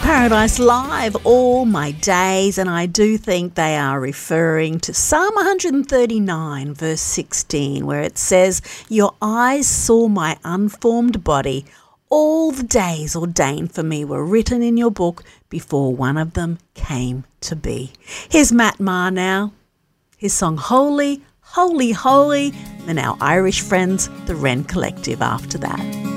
Paradise Live all my days, and I do think they are referring to Psalm 139 verse 16, where it says, "Your eyes saw my unformed body. All the days ordained for me were written in your book before one of them came to be." Here's Matt Maher now. His song Holy, Holy, Holy, and our Irish friends, the Wren Collective, after that.